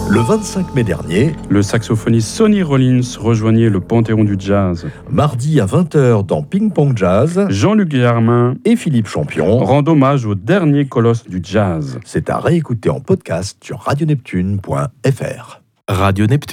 Le 25 mai dernier, le saxophoniste Sonny Rollins rejoignait le Panthéon du jazz. mardi à 20h dans Ping Pong Jazz, Jean-Luc Guillermin et Philippe Champion rend hommage au dernier colosse du jazz. C'est à réécouter en podcast sur radioneptune.fr. Radio Neptune.